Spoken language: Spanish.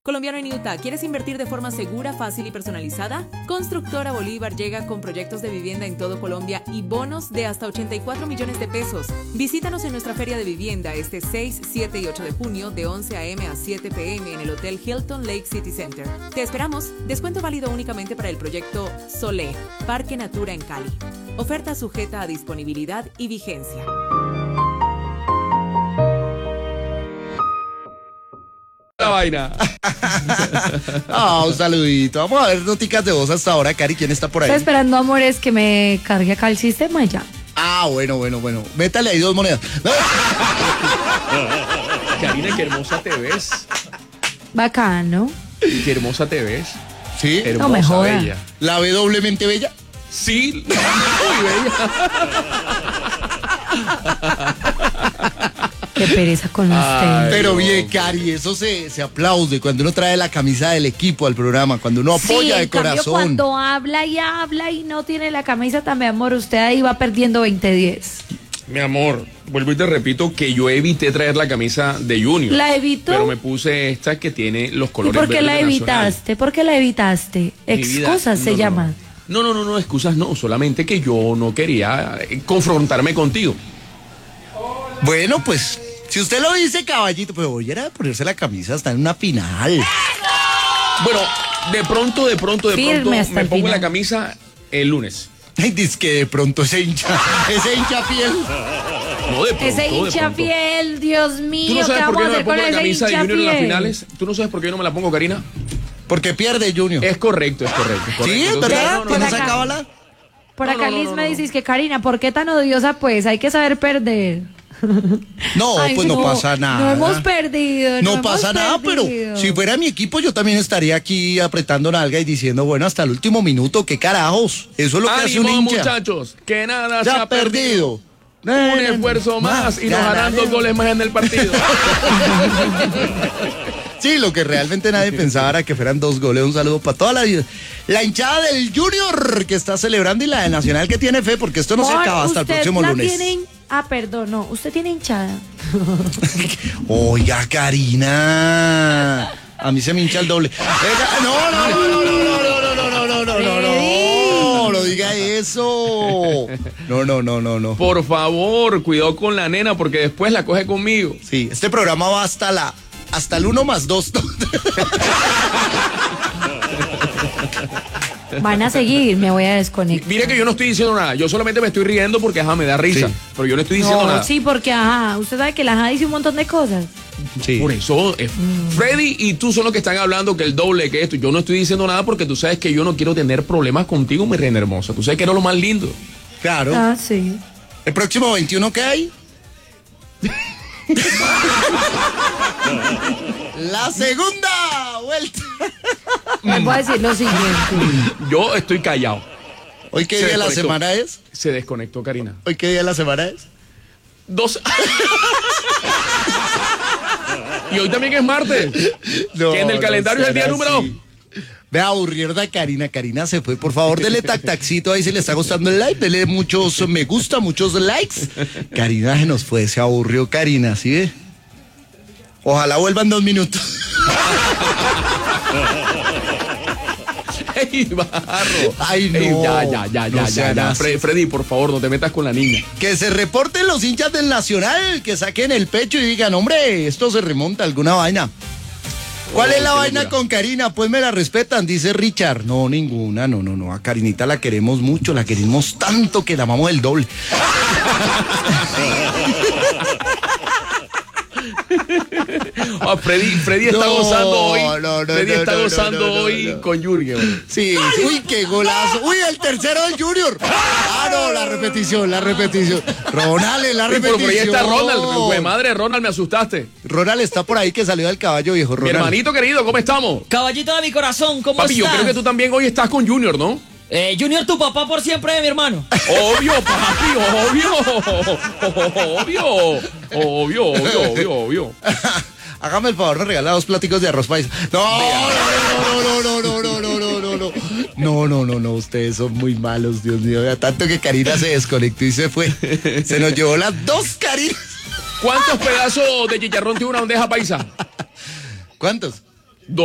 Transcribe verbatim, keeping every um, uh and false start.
Colombiano en Utah, ¿quieres invertir de forma segura, fácil y personalizada? Constructora Bolívar llega con proyectos de vivienda en todo Colombia y bonos de hasta ochenta y cuatro millones de pesos. Visítanos en nuestra feria de vivienda este seis, siete y ocho de junio de once a eme a siete pe eme en el Hotel Hilton Lake City Center. Te esperamos. Descuento válido únicamente para el proyecto Solé, Parque Natura en Cali. Oferta sujeta a disponibilidad y vigencia. La vaina. Ah, un saludito. Vamos a ver noticas de voz hasta ahora. Cari, ¿quién está por ahí? Estoy esperando, amores, que me cargue acá el sistema y ya. Ah, bueno, bueno, bueno. Métale ahí dos monedas. Karina, qué hermosa te ves. Bacano. Qué hermosa te ves. Sí. Hermosa, No me joda. bella. ¿La ve doblemente bella? Sí. Muy bella. Qué pereza con Ay, usted. Pero no. bien, Cari, eso se, se aplaude cuando uno trae la camisa del equipo al programa, cuando uno apoya sí, de en cambio, corazón. cuando habla y habla y no tiene la camisa también, amor, usted ahí va perdiendo veinte diez. Mi amor, vuelvo y te repito que yo evité traer la camisa de Junior. ¿La evitó? Pero me puse esta que tiene los ¿Y colores por qué la verdes nacional. evitaste? ¿Por qué la evitaste? Mi vida, Excusas no, se no, llama. No, no, no, no, excusas no, solamente que yo no quería eh, confrontarme contigo. Bueno, pues, si usted lo dice, caballito, pero hoy era ponerse la camisa hasta en una final. Bueno, de pronto, de pronto, de Firme pronto hasta me el pongo final. la camisa el lunes. Ay, dice que de pronto ese hincha, ese hincha fiel. No, de pronto, Ese de hincha pronto. fiel, Dios ¿Tú mío, no ¿qué sabes por vamos qué a no me hacer con pongo la ese camisa de hincha Junior en las fiel? finales? ¿Tú no sabes por qué yo no me la pongo, Karina? Porque pierde Junior. Es correcto, es correcto. Es correcto. Sí, es Entonces, verdad, no, no, que no, no se acá. acaba la... Por No, acá no, no, Liz no, me no. dices que Karina, ¿por qué tan odiosa? Pues hay que saber perder. No, Ay, pues no, pasa nada. No hemos perdido. No hemos pasa nada, pero perdido. si fuera mi equipo yo también estaría aquí apretando nalga y diciendo, bueno, hasta el último minuto, qué carajos. Eso es lo que hace un ánimo, hincha. muchachos, que nada Se se ha perdido. Un esfuerzo más y nos harán dos goles más en el partido. Sí, lo que realmente nadie pensaba era que fueran dos goles. Un saludo para toda la vida. La hinchada del Junior que está celebrando y la de Nacional que tiene fe, porque esto no se Amor, acaba hasta el usted próximo la lunes. tiene hin- Ah, perdón, no. Usted tiene hinchada. Oiga, Karina. A mí se me hincha el doble. Venga, no, no, no, no, no, no, no, no, no, no, no, no, no, no diga eso. No, no, no, no, no. Por favor, cuidado con la nena porque después la coge conmigo. Sí, este programa va hasta la, hasta el uno más dos. Van a seguir, me voy a desconectar. Mire que yo no estoy diciendo nada, yo solamente me estoy riendo porque ajá, me da risa, Sí. pero yo no estoy diciendo No, nada. sí, porque ajá, usted sabe que la ajá dice un montón de cosas. Sí. Por eso, eh, Freddy y tú son los que están hablando que el doble, que esto. Yo no estoy diciendo nada porque tú sabes que yo no quiero tener problemas contigo, mi reina hermosa. Tú sabes que eres lo más lindo. Claro. Ah, sí. El próximo veintiuno, ¿qué hay? La segunda vuelta. Les voy a decir lo siguiente. Yo estoy callado. ¿Hoy qué Se día de la desconectó. semana es? Se desconectó, Karina. ¿Hoy qué día de la semana es? Dos. Y hoy también es martes. No, que en el no calendario es el día será número. así. Ve a aburrir a Karina. Karina se fue. Por favor, dele tac taxito ahí si le está gustando el like. Dele muchos me gusta, muchos likes. Karina se nos fue. Se aburrió Karina, ¿sí ve? Ojalá vuelvan dos minutos. ¡Ey, barro! Ay, no. Ey, ya, ya, ya, No ya, ya, sean ya. así. Fre- Freddy, por favor, no te metas con la niña. Que se reporten los hinchas del Nacional, que saquen el pecho y digan, hombre, esto se remonta a alguna vaina. ¿Cuál Oh, es la qué vaina locura. con Karina? Pues me la respetan, dice Richard. No, ninguna, no, no, no. A Karinita la queremos mucho, la queremos tanto que la amamos el doble. Ah, Freddy, Freddy está No, gozando hoy. no, no, Freddy no, está no, no, gozando no, no, hoy no. con Jürgen. Sí, sí. Uy, qué golazo. Uy, el tercero del Junior. Ah, no, la repetición, la repetición. Ronald, la Uy, pero repetición. por ahí está Ronald. Güey, madre, Ronald, me asustaste. Ronald está por ahí que salió del caballo viejo. Mi Ronald. hermanito querido, ¿cómo estamos? Caballito de mi corazón, ¿cómo Papi, yo estás? creo que tú también hoy estás con Junior, ¿no? Eh, Junior, tu papá por siempre, mi hermano. Obvio, papi, obvio. Obvio. Obvio, obvio, obvio, obvio. Hágame el favor de regalar dos platicos de arroz paisa. No, no, no, no, no, no, no, no, no, no. No, no, no, no, ustedes son muy malos, Dios mío. Vea, tanto que Karina se desconectó y se fue. Se nos llevó las dos Karinas. ¿Cuántos pedazos de chicharrón tiene una bandeja paisa? ¿Cuántos?